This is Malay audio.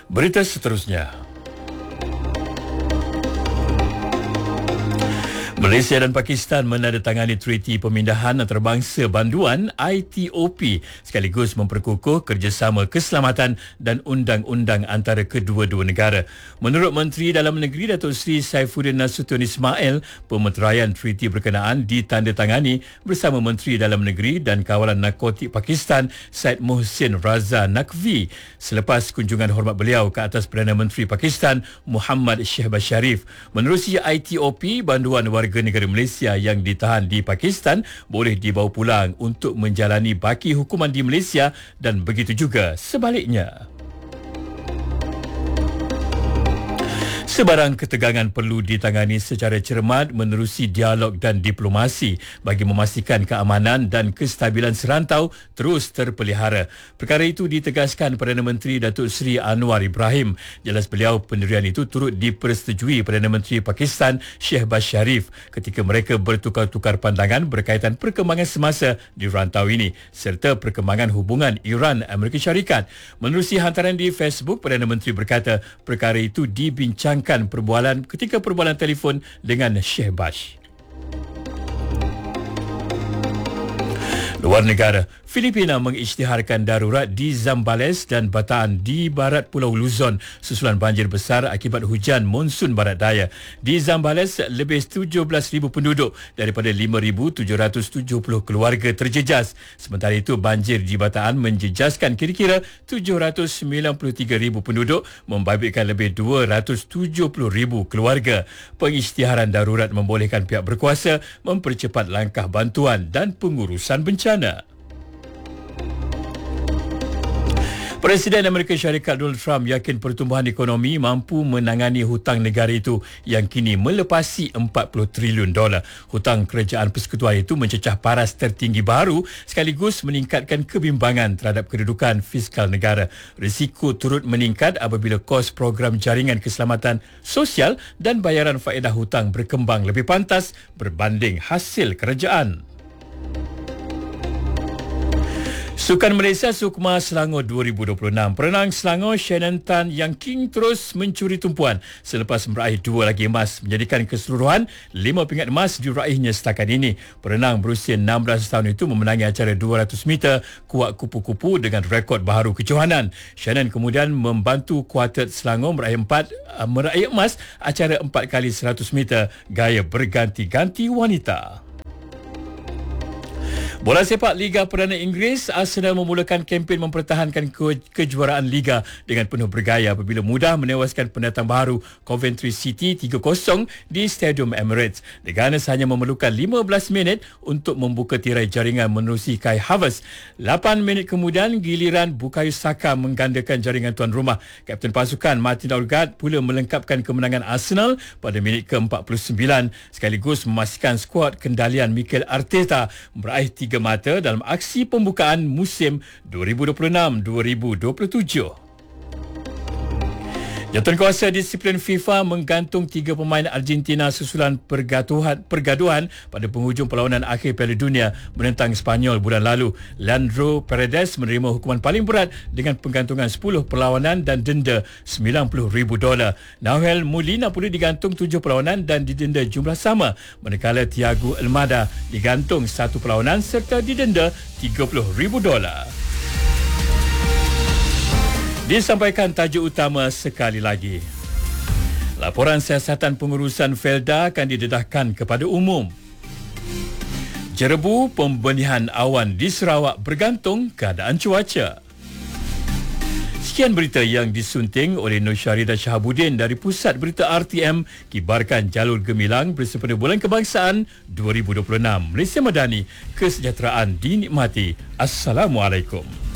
Berita seterusnya. Malaysia dan Pakistan menandatangani Treaty Pemindahan Antarabangsa Banduan ITOP sekaligus memperkukuh kerjasama keselamatan dan undang-undang antara kedua-dua negara. Menurut Menteri Dalam Negeri Datuk Seri Saifuddin Nasution Ismail, pemeteraian treaty berkenaan ditandatangani bersama Menteri Dalam Negeri dan Kawalan Narkotik Pakistan Syed Mohsin Raza Naqvi selepas kunjungan hormat beliau ke atas Perdana Menteri Pakistan Muhammad Shehbaz Sharif. Menerusi ITOP, banduan warga negara Malaysia yang ditahan di Pakistan boleh dibawa pulang untuk menjalani baki hukuman di Malaysia dan begitu juga sebaliknya. Sebarang ketegangan perlu ditangani secara cermat menerusi dialog dan diplomasi bagi memastikan keamanan dan kestabilan serantau terus terpelihara. Perkara itu ditegaskan Perdana Menteri Datuk Seri Anwar Ibrahim. Jelas beliau pendirian itu turut dipersetujui Perdana Menteri Pakistan Shehbaz Sharif ketika mereka bertukar-tukar pandangan berkaitan perkembangan semasa di rantau ini serta perkembangan hubungan Iran-Amerika Syarikat. Menerusi hantaran di Facebook, Perdana Menteri berkata perkara itu dibincangkan ketika perbualan telefon dengan Shehbaz. Luar negara, Filipina mengisytiharkan darurat di Zambales dan Bataan di barat Pulau Luzon susulan banjir besar akibat hujan monsun barat daya. Di Zambales, lebih 17,000 penduduk daripada 5,770 keluarga terjejas. Sementara itu, banjir di Bataan menjejaskan kira-kira 793,000 penduduk, membabitkan lebih 270,000 keluarga. Pengisytiharan darurat membolehkan pihak berkuasa mempercepat langkah bantuan dan pengurusan bencana. Presiden Amerika Syarikat Donald Trump yakin pertumbuhan ekonomi mampu menangani hutang negara itu yang kini melepasi $40 triliun. Hutang kerajaan persekutuan itu mencecah paras tertinggi baru sekaligus meningkatkan kebimbangan terhadap kedudukan fiskal negara. Risiko turut meningkat apabila kos program jaringan keselamatan sosial dan bayaran faedah hutang berkembang lebih pantas berbanding hasil kerajaan. Sukan Malaysia Sukma Selangor 2026. Perenang Selangor Shannon Tan Yang King terus mencuri tumpuan selepas meraih 2 lagi emas, menjadikan keseluruhan 5 pingat emas diraihnya setakat ini. Perenang berusia 16 tahun itu memenangi acara 200 meter kuak kupu-kupu dengan rekod baharu kejohanan. Shannon kemudian membantu kuartet Selangor meraih emas acara 4x100 meter gaya berganti-ganti wanita. Bola sepak Liga Perdana Inggeris, Arsenal memulakan kempen mempertahankan kejuaraan Liga dengan penuh bergaya apabila mudah menewaskan pendatang baru Coventry City 3-0 di Stadium Emirates. The Gunners hanya memerlukan 15 minit untuk membuka tirai jaringan menerusi Kai Havertz. 8 minit kemudian, giliran Bukayo Saka menggandakan jaringan tuan rumah. Kapten pasukan Martin Odegaard pula melengkapkan kemenangan Arsenal pada minit ke-49 sekaligus memastikan skuad kendalian Mikel Arteta meraih 3 mata dalam aksi pembukaan musim 2026-2027. Jawatankuasa Disiplin FIFA menggantung 3 pemain Argentina susulan pergaduhan pada penghujung perlawanan akhir Piala Dunia menentang Sepanyol bulan lalu. Leandro Paredes menerima hukuman paling berat dengan penggantungan 10 perlawanan dan denda $90,000. Nahuel Molina pula digantung 7 perlawanan dan didenda jumlah sama, manakala Thiago Almada digantung 1 perlawanan serta didenda $30,000. Disampaikan tajuk utama sekali lagi. Laporan siasatan pengurusan Felda akan didedahkan kepada umum. Jerebu pembenihan awan di Sarawak bergantung keadaan cuaca. Sekian berita yang disunting oleh Nur Syarida Shahabuddin dari Pusat Berita RTM, kibarkan jalur gemilang bersempena Bulan Kebangsaan 2026. Malaysia Madani, kesejahteraan dinikmati. Assalamualaikum.